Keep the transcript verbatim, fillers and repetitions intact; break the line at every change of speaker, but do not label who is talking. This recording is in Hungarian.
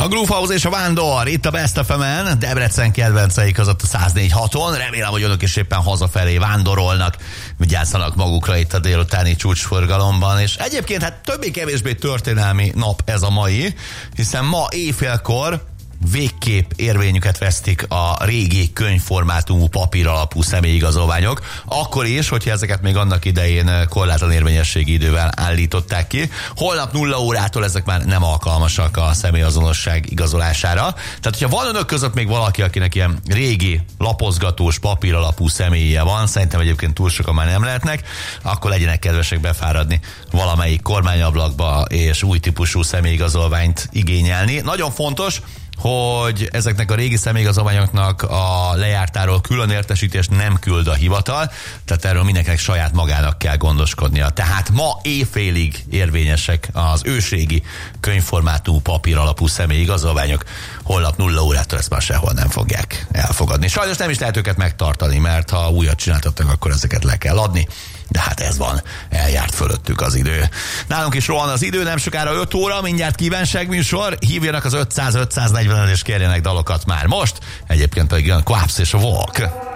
Groovehouse és a Vándor, itt a Best ef em-en, Debrecen kedvencei között a száz négy haton. Remélem, hogy önök is éppen hazafelé vándorolnak, vigyázzanak magukra itt a délutáni csúcsforgalomban. És egyébként hát többé-kevésbé történelmi nap ez a mai, hiszen ma éjfélkor végképp érvényüket vesztik a régi könyvformátumú papír alapú személyigazolványok, akkor is, hogyha ezeket még annak idején korlátlan érvényességi idővel állították ki. Holnap nulla órától ezek már nem alkalmasak a személyazonosság igazolására. Tehát, hogyha van önök között még valaki, akinek ilyen régi, lapozgatós, papír alapú személye van, szerintem egyébként túl sokan már nem lehetnek, akkor legyenek kedvesek befáradni valamelyik kormányablakba és új típusú személyigazolványt igényelni. Nagyon fontos, hogy ezeknek a régi személyigazolványoknak a lejártáról külön értesítést nem küld a hivatal, tehát erről mindenkinek saját magának kell gondoskodnia. Tehát ma éjfélig érvényesek az ősrégi könyvformátumú papír alapú személyigazolványok, holnap nulla órától ezt már sehol nem fogják elfogadni. Sajnos nem is lehet őket megtartani, mert ha újat csináltatnak, akkor ezeket le kell adni. De hát ez van, eljárt fölöttük az idő. Nálunk is rohan az idő, nem sokára öt óra, mindjárt kívánságműsor, hívjanak az ötszáz ötszáznegyven és kérjenek dalokat már most, egyébként pedig a Quaps és a Walk.